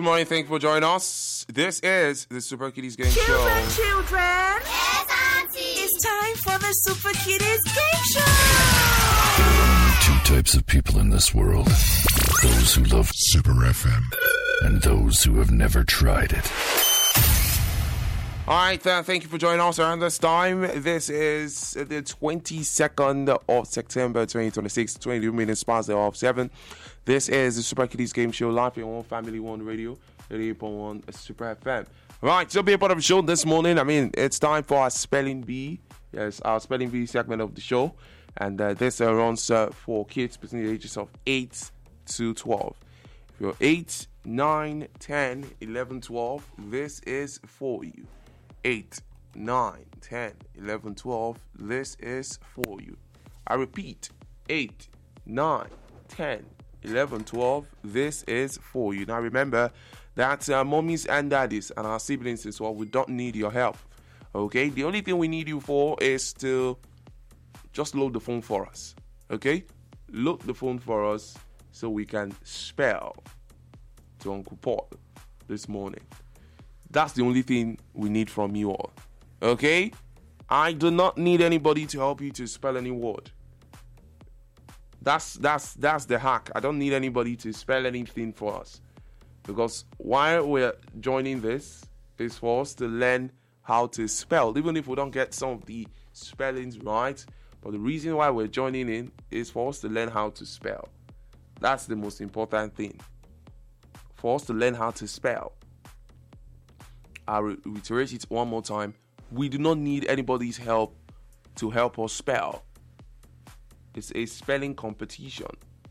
morning. Thank you for joining us. This is the Super Kiddies Game Show. Children. Yes, Auntie. It's time for the Super Kiddies Game Show. There are only two types of people in this world. Those who love Super FM and those who have never tried it. All right, thank you for joining us around this time. This is the 22nd of September 2026, 22 minutes past the hour of 7. This is the Super Kiddies Game Show live on Family One Radio, 88.1 Super FM. Right, so be a part of the show this morning. It's time for our Spelling Bee. Yes, our Spelling Bee segment of the show. And this runs for kids between the ages of 8 to 12. If you're 8, 9, 10, 11, 12, this is for you. 8, 9, 10, 11, 12, this is for you. I repeat, 8, 9, 10, 11, 12, this is for you. Now remember that mommies and daddies and our siblings as well, we don't need your help. Okay? The only thing we need you for is to just load the phone for us. Okay? Load the phone for us so we can spell to Uncle Paul this morning. That's the only thing we need from you all. Okay? I do not need anybody to help you to spell any word. That's the hack. I don't need anybody to spell anything for us. Because while we're joining this, is for us to learn how to spell. Even if we don't get some of the spellings right. But the reason why we're joining in is for us to learn how to spell. That's the most important thing. For us to learn how to spell. I'll reiterate it one more time. We do not need anybody's help to help us spell. It's a spelling competition.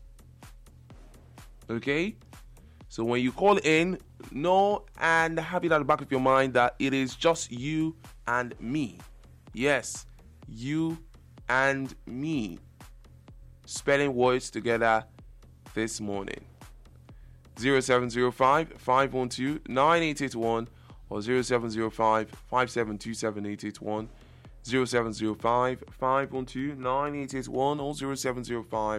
Okay? So when you call in, know and have it at the back of your mind that it is just you and me. Yes, you and me. Spelling words together this morning. 0705 512 9881 or 0705 5727 0705 512 9881 or 0705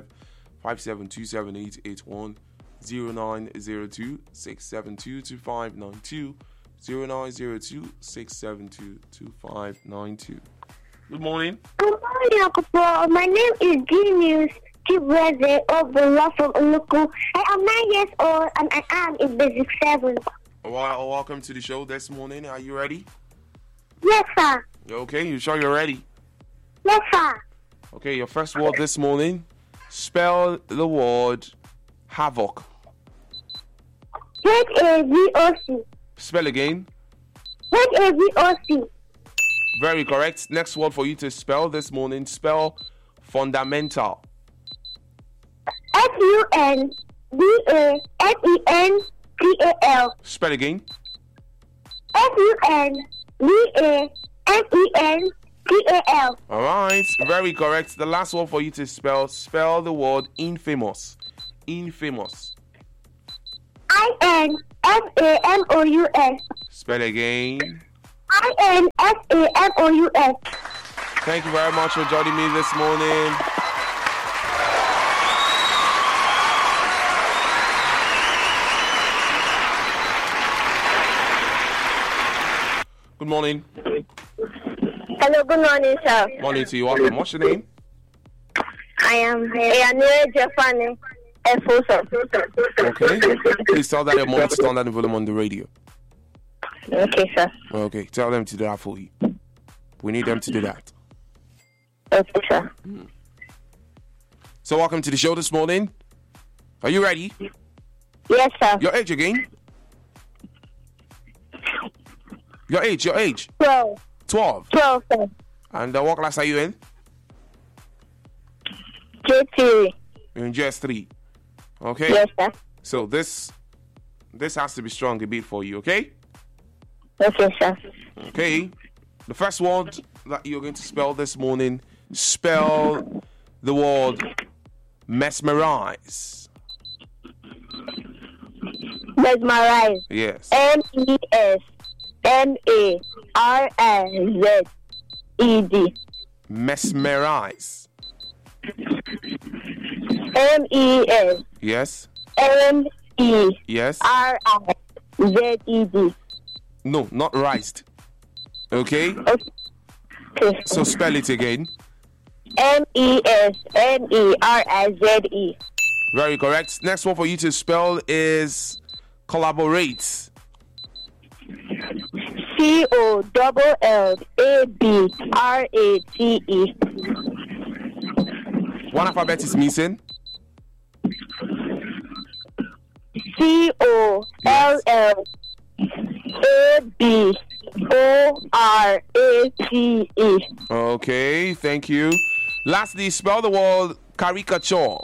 5727 0902 672 2592 0902 672 2592. Good morning. Good morning, Uncle Paul. My name is Genius Chibreze Obola from Uluku. I am 9 years old and I am in basic 7. Well, welcome to the show this morning. Are you ready? Yes, sir. Okay, you sure you're ready? Yes, sir. Okay, your first word this morning. Spell the word havoc. H-A-V-O-C. Spell again. H-A-V-O-C. Very correct. Next word for you to spell this morning. Spell fundamental. F-U-N-D-A-M-E-N-T-A-L. Spell again. F-U-N-D-A-M-E-N-T-A-L. All right. Very correct. The last one for you to spell. Spell the word infamous. Infamous. I-N-F-A-M-O-U-S. Spell again. I-N-F-A-M-O-U-S. Thank you very much for joining me this morning. Good morning. Hello, good morning, sir. Morning to you. Welcome. What's your name? I am Eyanire Jefane Efoso. Okay. Please tell that your mom to turn down the volume on the radio. Okay, sir. Okay. Tell them to do that for you. We need them to do that. Okay, sir. So welcome to the show this morning. Are you ready? Yes, sir. Your age again? Your age. 12. 12. 12, sir. And what class are you in? J3. You're in GS3. Okay? Yes, sir. So this has to be strong a bit for you, okay? Okay, sir. Okay. The first word that you're going to spell this morning, spell the word mesmerize. Mesmerize. Yes. M-E-S-M-A-R-I-Z-E-D. Mesmerize. M-E-S. Yes. M-E-R-I-Z-E. Yes. Z-E-D. No, not rised. Okay? Okay. So spell it again. MESNERIZE. Very correct. Next one for you to spell is collaborate. COLLABRATE. One alphabet is missing. COLLABORATE. Okay, thank you. Lastly, spell the word caricature.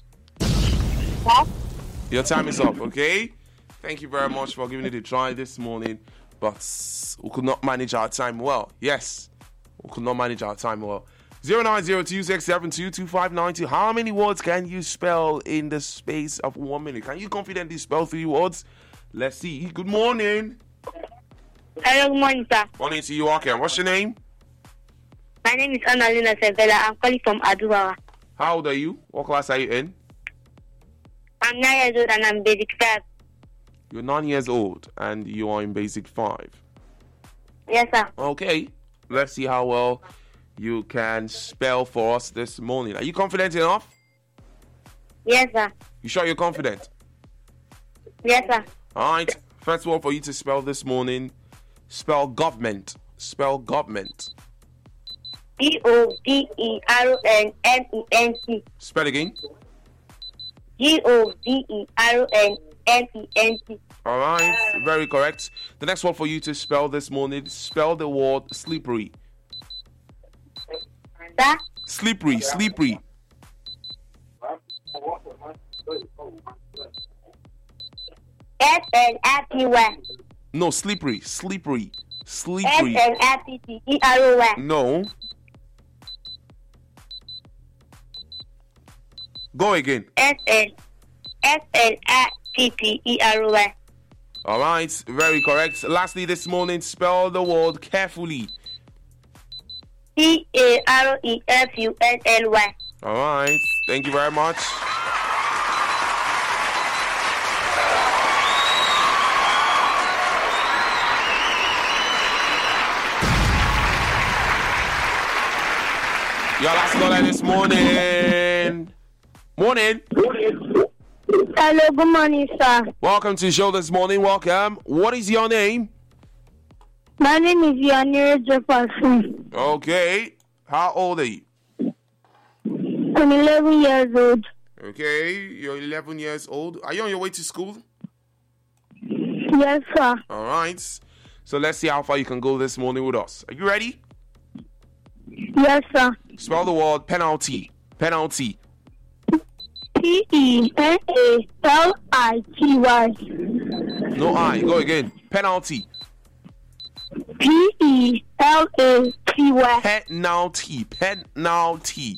Your time is up, okay? Thank you very much for giving it a try this morning, but we could not manage our time well. Yes, we could not manage our time well. 09026722592. How many words can you spell in the space of 1 minute? Can you confidently spell 3 words? Let's see. Good morning. Hello, good morning, sir. Morning to you, okay. What's your name? My name is Annalena Sevilla. I'm calling from Adubawa. How old are you? What class are you in? I'm 9 years old and I'm basic 5. You're 9 years old and you are in basic 5. Yes, sir. Okay, let's see how well you can spell for us this morning. Are you confident enough? Yes, sir. You sure you're confident? Yes, sir. All right. First one for you to spell this morning. Spell government. Spell government. GOVERNMENT. Spell again. GOVERNMENT. All right. Very correct. The next one for you to spell this morning. Spell the word slippery. Sir? Slippery. Slippery. SLIPPY. No, slippery. Slippery. Slippery. SLIPPERY. No. Go again. SLIPPERY. All right. Very correct. Lastly, this morning, spell the word carefully. CAREFULLY. All right. Thank you very much. Your last caller this morning. Morning. Hello, good morning, sir. Welcome to the show this morning. Welcome. What is your name? My name is Yanira Jefferson. Okay. How old are you? I'm 11 years old. Okay. You're 11 years old. Are you on your way to school? Yes, sir. All right. So let's see how far you can go this morning with us. Are you ready? Yes, sir. Spell the word penalty. Penalty. PENALITY. No I. Go again. Penalty. PELATY. Penalty. Penalty.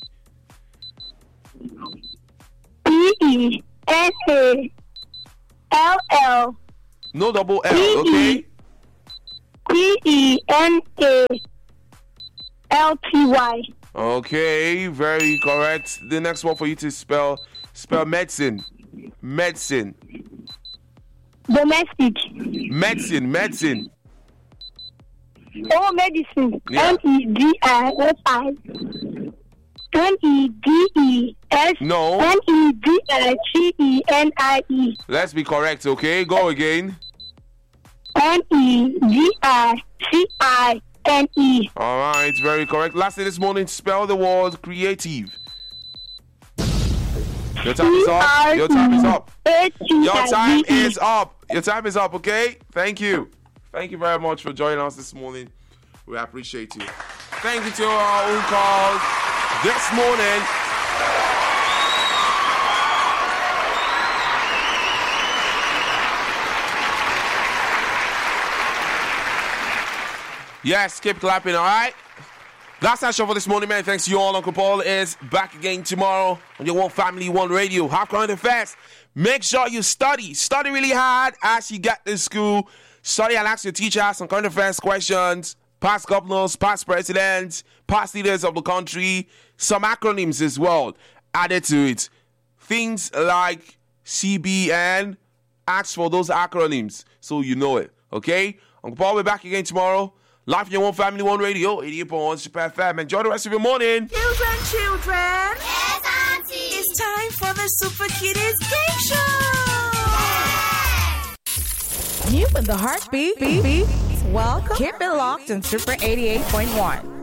PENALL. No double L. Okay. PENALTY. Okay. Very correct. The next one for you to spell medicine. Medicine. Domestic. Medicine. Medicine. Oh, medicine. Yeah. MEDISIN. No. MEDIGENIE. Let's be correct. Okay. Go again. MEDICINE. All right. Very correct. Lastly this morning, spell the word creative. Your time is up. Your time is up. Your time is up. Your time is up, okay? Thank you. Thank you very much for joining us this morning. We appreciate you. Thank you to our own calls this morning. Yes, keep clapping, all right? That's our show for this morning, man. Thanks to you all. Uncle Paul is back again tomorrow on your One Family, One Radio. Have current affairs. Make sure you study. Study really hard as you get to school. Study and ask your teacher some current affairs questions. Past governors, past presidents, past leaders of the country. Some acronyms as well added to it. Things like CBN, ask for those acronyms so you know it. Okay? Uncle Paul will be back again tomorrow. Live in your one family, one radio, 88.1 Super FM. Enjoy the rest of your morning. Children. Yes, Auntie. It's time for the Super Kiddies Game Show. You and the heartbeat. Welcome. Keep it locked on Super 88.1.